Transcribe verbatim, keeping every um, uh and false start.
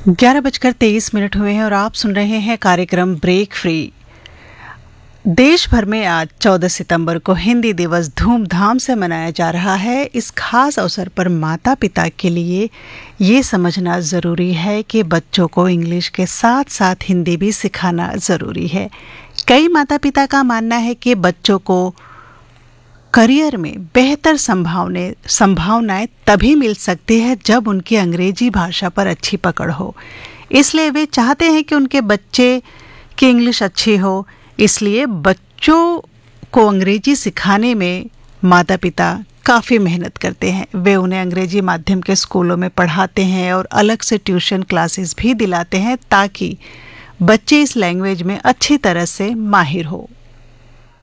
ग्यारह बजकर तेईस मिनट हुए हैं और आप सुन रहे हैं कार्यक्रम ब्रेक फ्री। देश भर में आज चौदह सितंबर को हिंदी दिवस धूमधाम से मनाया जा रहा है। इस खास अवसर पर माता पिता के लिए ये समझना ज़रूरी है कि बच्चों को इंग्लिश के साथ साथ हिंदी भी सिखाना ज़रूरी है। कई माता पिता का मानना है कि बच्चों को करियर में बेहतर संभावने संभावनाएं तभी मिल सकती है जब उनकी अंग्रेजी भाषा पर अच्छी पकड़ हो। इसलिए वे चाहते हैं कि उनके बच्चे की इंग्लिश अच्छी हो। इसलिए बच्चों को अंग्रेजी सिखाने में माता पिता काफ़ी मेहनत करते हैं। वे उन्हें अंग्रेजी माध्यम के स्कूलों में पढ़ाते हैं और अलग से ट्यूशन क्लासेस भी दिलाते हैं ताकि बच्चे इस लैंग्वेज में अच्छी तरह से माहिर हो।